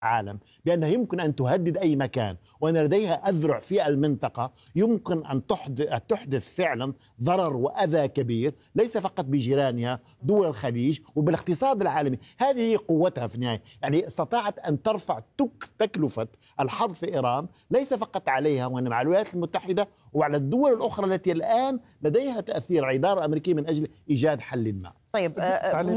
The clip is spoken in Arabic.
عالم بأنها يمكن أن تهدد أي مكان، وأن لديها أذرع في المنطقة يمكن أن تحدث فعلا ضرر وأذى كبير، ليس فقط بجيرانها دول الخليج وبالاقتصاد العالمي. هذه هي قوتها في النهاية. يعني استطاعت أن ترفع تكلفة الحرب في إيران ليس فقط عليها وإنما على الولايات المتحدة وعلى الدول الأخرى التي الآن لديها تأثير على الإدارة الأمريكية من أجل إيجاد حل ما. طيب